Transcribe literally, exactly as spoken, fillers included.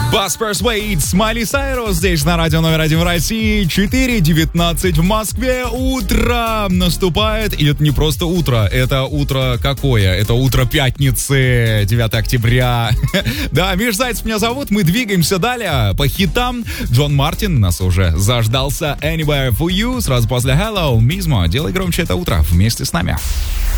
Баспер Суэйт, Майли Сайрус здесь на радио номер один в России. четыре девятнадцать в Москве. Утро наступает. И это не просто утро, это утро какое? Это утро пятницы, девятого октября. Да, Миш Зайцев меня зовут. Мы двигаемся далее по хитам. Джон Мартин нас уже заждался. Anywhere for you. Сразу после Hello, Мизмо. Делай громче это утро вместе с нами.